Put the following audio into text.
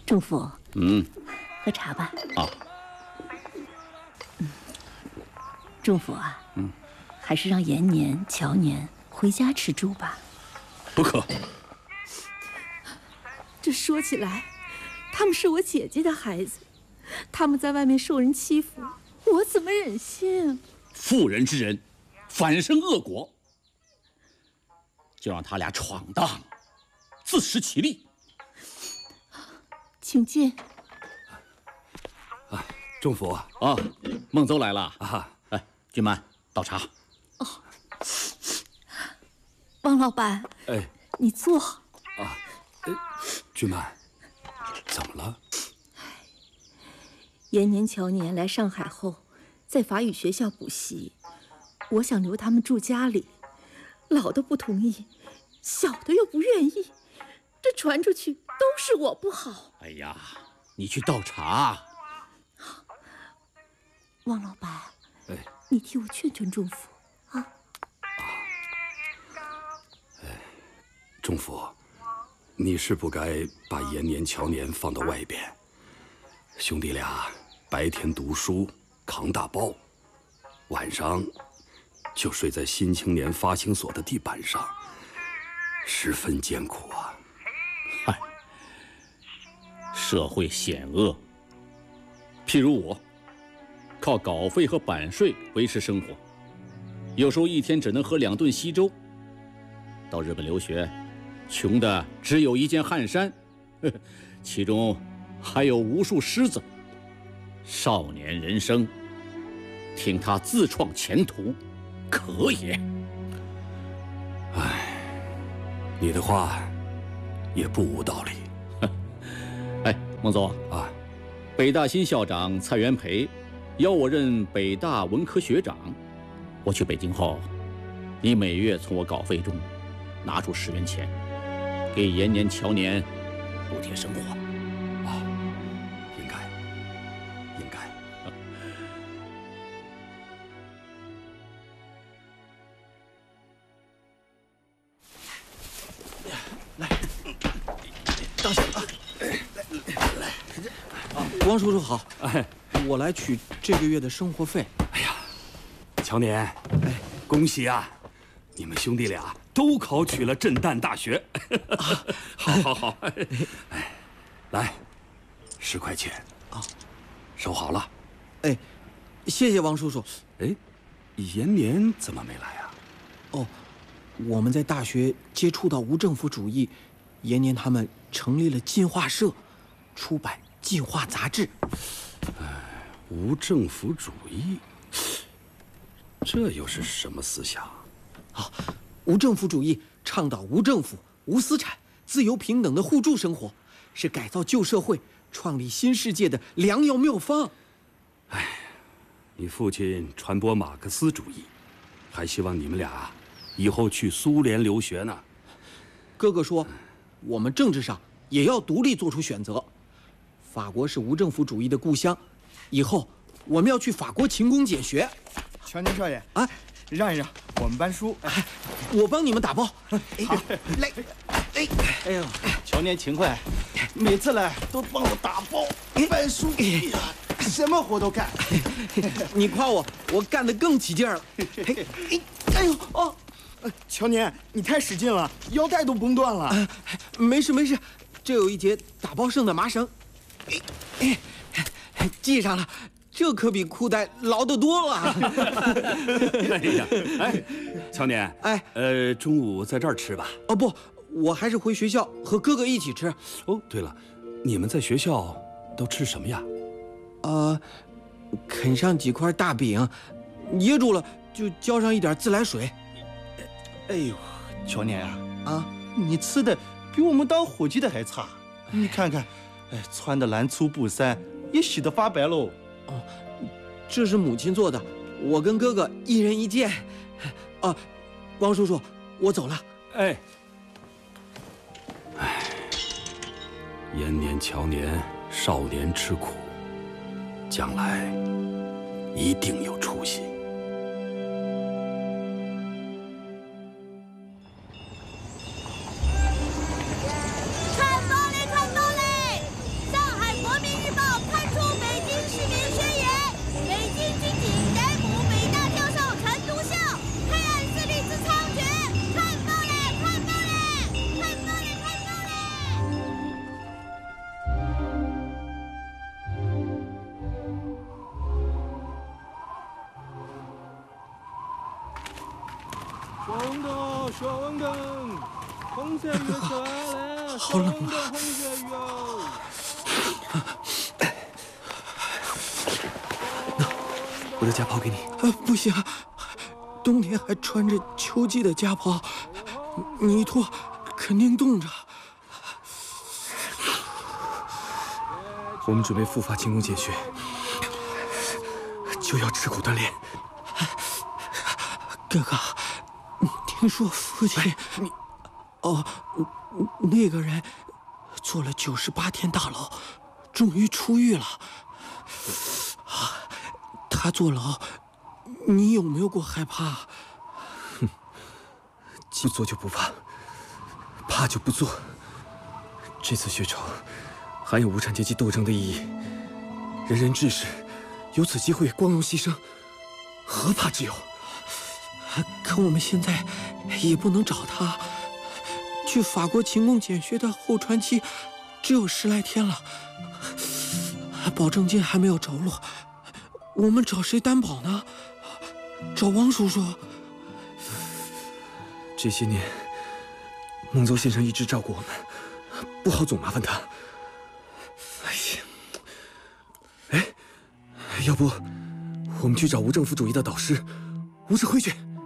仲甫，喝茶吧。 啊， 仲甫啊，还是让延年、乔年回家吃住吧。 不可。 这说起来，他们是我姐姐的孩子，他们在外面受人欺负，我怎么忍心？ 妇人之仁，反生恶果。就让他俩闯荡，自食其力。 请进。 啊，仲甫啊，孟邹来了啊！ 哎，君曼倒茶。 哦，王老板， 哎， 你坐。 啊，君曼，怎么了？ 延年、乔年来上海后，在法语学校补习，我想留他们住家里，老的不同意，小的又不愿意，这传出去都是我不好。 哎呀，你去倒茶。 王老板， 哎， 你替我劝劝仲甫啊。 仲甫，你是不该把延年、乔年放到外边。兄弟俩白天读书扛大包，晚上就睡在新青年发行所的地板上，十分艰苦啊。 嗨，社会险恶，譬如我，靠稿费和版税维持生活，有时候一天只能喝2顿稀粥。到日本留学，穷的只有一件汗衫，其中还有无数虱子。少年人生，听他自创前途，可也。 唉，你的话也不无道理。 哎，孟邹啊， 北大新校长蔡元培邀我任北大文科学长。我去北京后，你每月从我稿费中拿出10元钱，给延年、乔年补贴生活。 啊，应该。 来，当心啊！来，王叔叔好。 哎， 我来取这个月的生活费。 哎呀，乔年，哎，恭喜啊！你们兄弟俩都考取了震旦大学。好。哎，来，10块钱啊，收好了。 哎，谢谢王叔叔。 哎，延年怎么没来啊？ 哦，我们在大学接触到无政府主义，延年他们成立了进化社，出版进化杂志。 无政府主义，这又是什么思想？ 啊，无政府主义倡导无政府、无私产、自由平等的互助生活，是改造旧社会、创立新世界的良药妙方。 哎，你父亲传播马克思主义，还希望你们俩以后去苏联留学呢。 哥哥说，我们政治上也要独立做出选择。法国是无政府主义的故乡，以后我们要去法国勤工俭学。 乔年少爷啊， 让一让，我们搬书。 我帮你们打包。 好， 来， 哎呦，乔年勤快，每次来都帮我打包、搬书，什么活都干。 你夸我，我干得更起劲儿了。哎呦哦！ 乔年，你太使劲了，腰带都崩断了。 没事，这有一节打包剩的麻绳，系上了。这可比裤带牢得多了。 哎呀，哎，乔年， 哎， 中午在这儿吃吧？ 哦不，我还是回学校和哥哥一起吃。 哦，对了，你们在学校都吃什么呀？ 啃上几块大饼，噎住了就浇上一点自来水。 哎呦，乔年啊， 你吃的比我们当伙计的还差。你看看，哎，穿的蓝粗布衫也洗得发白喽。 哦，这是母亲做的，我跟哥哥一人一件。啊，王叔叔，我走了。 哎，延年、乔年，少年吃苦，将来一定有出息。 看动力，小红的雪文灯，红色月球来， 好冷啊！ 红色月。 我的夹袍给你。不行，冬天还穿着秋季的夹袍，你一脱肯定冻着。我们准备复发勤工俭学，就要吃苦锻炼。哥哥，听说父亲，你，那个人坐了98天大牢，终于出狱了。他坐牢，你有没有过害怕？哼，不做就不怕，怕就不做。这次血仇含有无产阶级斗争的意义，人人志士有此机会光荣牺牲，何怕之有？可我们现在也不能找他。去法国勤工俭学的候传期只有10来天了，保证金还没有着落。我们找谁担保呢？找王叔叔。这些年，孟邹先生一直照顾我们，不好总麻烦他。哎，要不我们去找无政府主义的导师吴志辉去？